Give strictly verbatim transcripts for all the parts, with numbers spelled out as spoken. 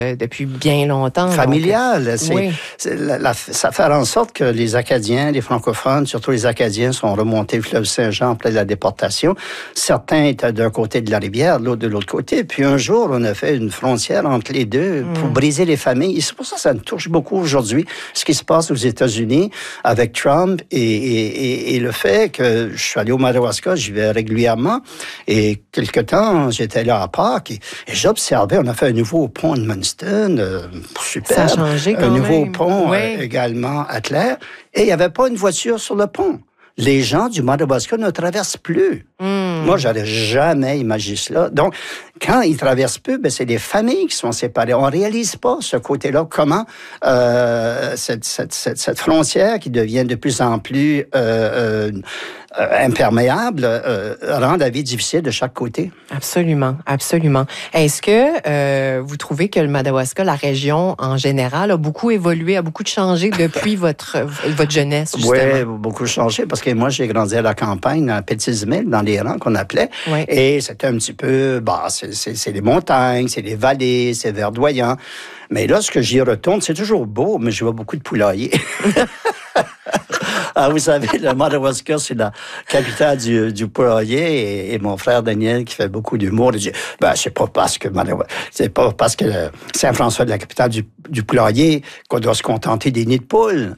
euh, depuis bien longtemps. Familial. Donc, c'est, oui. c'est la, la, ça fait en sorte que les Acadiens, les francophones, surtout les Acadiens, sont remontés le fleuve Saint-Jean après la déportation. Certains étaient d'un côté de la rivière, l'autre de l'autre côté. Puis un jour, on a fait une frontière entre les deux pour mm. briser les familles. Et c'est pour ça que ça me touche beaucoup aujourd'hui, ce qui se passe aux États-Unis avec Trump et, et, et, et le fait que je suis allé au Madawaska, j'y vais régulièrement. Et quelque temps, j'étais là à Pâques et, et j'observais, on a fait un nouveau pont de Munston, euh, super. Ça a changé quand un même. nouveau pont oui. euh, également à Claire. Et il n'y avait pas une voiture sur le pont. Les gens du Madawaska ne traversent plus. Mm. Moi, j'aurais jamais imaginé cela. Donc, quand ils traversent plus, ben, c'est des familles qui sont séparées. On ne réalise pas ce côté-là, comment euh, cette, cette, cette, cette frontière qui devient de plus en plus euh, euh, euh, imperméable euh, rend la vie difficile de chaque côté. Absolument, absolument. Est-ce que euh, vous trouvez que le Madawaska, la région en général, a beaucoup évolué, a beaucoup changé depuis votre, votre jeunesse, justement? Oui, beaucoup changé, parce que moi, j'ai grandi à la campagne, dans Petites-Îles, dans les rangs qu'on appelait, oui. et c'était un petit peu, bah, c'est, c'est, c'est les montagnes, c'est les vallées, c'est verdoyant. Mais lorsque j'y retourne, c'est toujours beau, mais je vois beaucoup de poulaillers. Ah, vous savez, le Madawaska, c'est la capitale du, du poulailler, et, et mon frère Daniel, qui fait beaucoup d'humour, il dit, ben, c'est pas parce que Madawaska, c'est pas parce que Saint-François est la capitale du, du poulailler qu'on doit se contenter des nids de poules.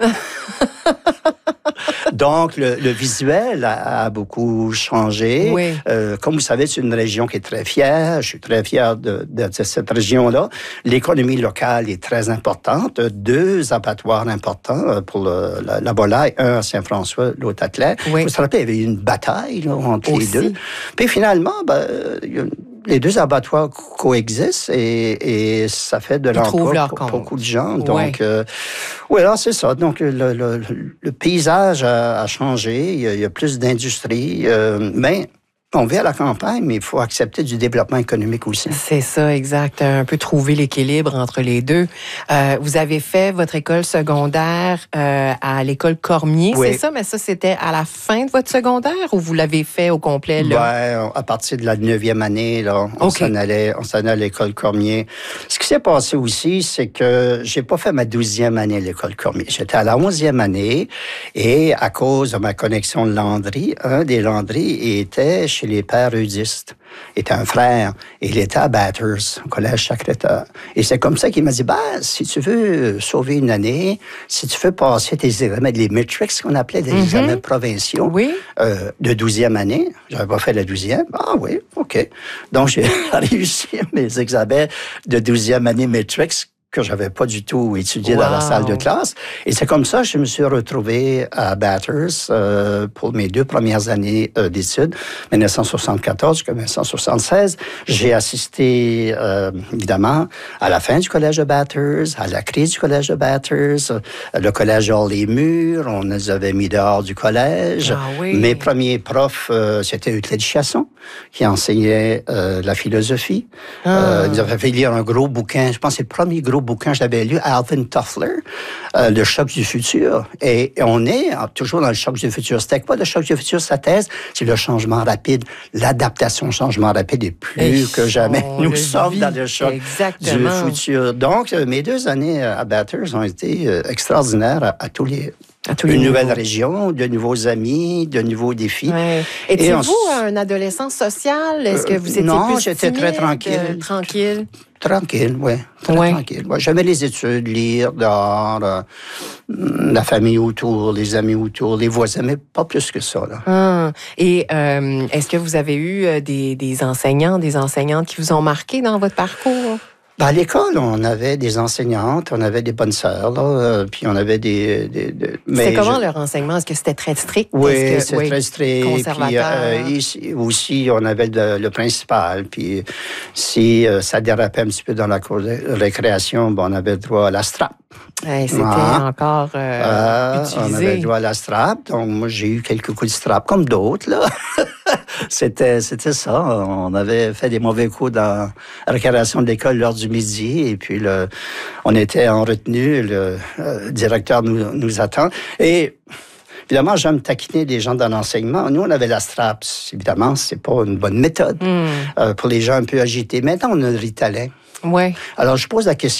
Donc, le, le visuel a, a beaucoup changé. Oui. Euh, comme vous savez, c'est une région qui est très fière. Je suis très fier de, de, de cette région-là. L'économie locale est très importante. Deux abattoirs importants pour le, la, la volaille. Un à Saint-François, l'autre à Claire. Oui. Vous vous rappelez, il y avait eu une bataille là, entre Aussi. les deux. Puis finalement, ben, il y a les deux abattoirs coexistent et, et ça fait de l'emploi pour beaucoup de gens. Donc, ouais. euh, oui, alors c'est ça. Donc, le, le, le paysage a, a changé. Il y a, il y a plus d'industrie, euh, mais on vit à la campagne, mais il faut accepter du développement économique aussi. C'est ça, exact. Un peu trouver l'équilibre entre les deux. Euh, vous avez fait votre école secondaire euh, à l'école Cormier, oui. c'est ça? Mais ça, c'était à la fin de votre secondaire ou vous l'avez fait au complet, là? Ben, à partir de la neuvième année, là, on okay. s'en allait, on s'en allait à l'école Cormier. Ce qui s'est passé aussi, c'est que j'ai pas fait ma douzième année à l'école Cormier. J'étais à la onzième année et à cause de ma connexion de Landry, un des Landry était chez les pères eudistes. Il était un frère et il était à Bathurst, au collège Sacré-Cœur. Et c'est comme ça qu'il m'a dit, ben, si tu veux sauver une année, si tu veux passer tes examens, les matrix qu'on appelait des mm-hmm. examens provinciaux, oui. euh, de douzième année, j'avais pas fait la douzième, ah oui, OK. Donc, j'ai réussi mes examens de douzième année matrix que j'avais pas du tout étudié wow. dans la salle de classe. Et c'est comme ça que je me suis retrouvé à Bathurst euh, pour mes deux premières années euh, d'études, dix-neuf cent soixante-quatorze jusqu'à dix-neuf cent soixante-seize. J'ai assisté, euh, évidemment, à la fin du collège de Bathurst, à la crise du collège de Bathurst, le collège hors les murs, on nous avait mis dehors du collège. Ah, oui. Mes premiers profs, euh, c'était Euclide Chasson, qui enseignait euh, la philosophie. Ah. Euh, il nous avait fait lire un gros bouquin, je pense que c'est le premier gros bouquin que j'avais lu, Alvin Toffler, euh, Le choc du futur. Et on est toujours dans le choc du futur. C'était quoi le choc du futur? Sa thèse, c'est le changement rapide. L'adaptation au changement rapide est plus Et que jamais. Nous sommes vit. dans le choc Exactement. du futur. Donc, mes deux années à Bathurst ont été extraordinaires à, à tous les... À tous une les nouvelle niveaux. région, de nouveaux amis, de nouveaux défis. Ouais. Étiez-vous on... un adolescent social? Est-ce que vous étiez non, plus Non, j'étais timide, très tranquille. Euh, tranquille? Tranquille, oui. Très ouais. tranquille. Ouais, j'aimais les études, lire, dehors, euh, la famille autour, les amis autour, les voisins, mais pas plus que ça. Là. Ah. Et euh, est-ce que vous avez eu des, des enseignants, des enseignantes qui vous ont marqué dans votre parcours? Ben, à l'école, on avait des enseignantes, on avait des bonnes sœurs, là, euh, puis on avait des... des, des c'était comment je... leur enseignement? Est-ce que c'était très strict? Oui, c'est oui, très strict. Conservateur. Puis, euh, ici, aussi, on avait le, le principal, puis si euh, ça dérapait un petit peu dans la cour de récréation, ben, on avait le droit à la strap. Hey, c'était ah. encore euh, euh, utilisé. On avait le droit à la strap, donc moi, j'ai eu quelques coups de strap, comme d'autres, là. c'était, c'était ça. On avait fait des mauvais coups dans la récréation de l'école lors du midi, et puis le, on était en retenue, le euh, directeur nous, nous attend. Et évidemment, j'aime taquiner des gens dans l'enseignement. Nous, on avait la strap. Évidemment, c'est pas une bonne méthode mm. euh, pour les gens un peu agités. Maintenant, on a le Ritalin. Ouais. Alors, je pose la question.